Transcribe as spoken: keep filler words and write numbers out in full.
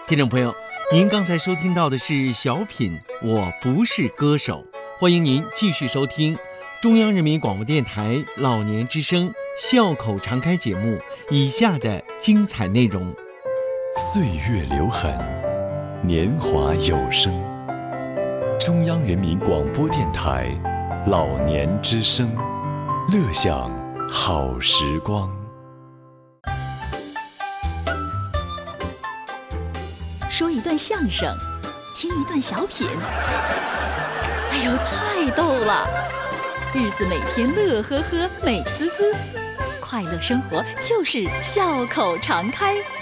听众朋友，您刚才收听到的是小品《我不是歌手》，欢迎您继续收听中央人民广播电台老年之声笑口常开节目以下的精彩内容。 岁月留痕，年华有声。中央人民广播电台老年之声，乐享好时光。 说一段相声，听一段小品，哎呦，太逗了！日子每天乐呵呵，美滋滋，快乐生活就是笑口常开。